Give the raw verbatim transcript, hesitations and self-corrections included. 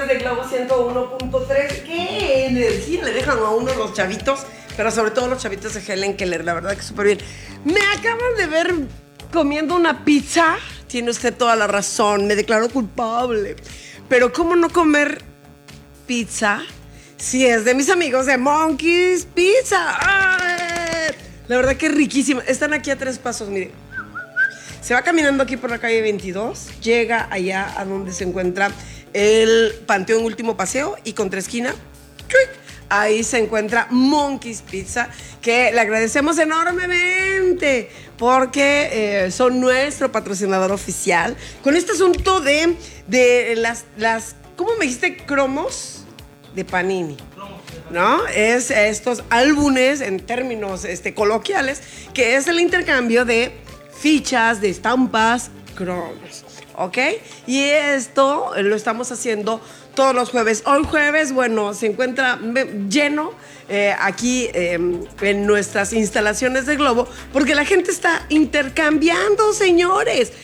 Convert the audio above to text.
través de Globo ciento uno punto tres. ¡Qué energía le dejan a uno los chavitos! Pero sobre todo los chavitos de Helen Keller, la verdad que súper bien. Me acaban de ver comiendo una pizza. Tiene usted toda la razón, me declaro culpable. Pero ¿cómo no comer pizza si es de mis amigos de Monkey's Pizza? ¡Ay! La verdad que es riquísima. Están aquí a tres pasos, mire. Se va caminando aquí por la calle veintidós, llega allá a donde se encuentra el Panteón Último Paseo y contra esquina, ahí se encuentra Monkey's Pizza, que le agradecemos enormemente porque eh, son nuestro patrocinador oficial. Con este asunto de, de las, las, ¿cómo me dijiste? Cromos de Panini. ¿No? Es estos álbumes en términos este, coloquiales, que es el intercambio de fichas, de estampas, cromos, ¿ok? Y esto lo estamos haciendo todos los jueves. Hoy jueves, bueno, se encuentra lleno eh, aquí eh, en nuestras instalaciones de Globo, porque la gente está intercambiando, señores.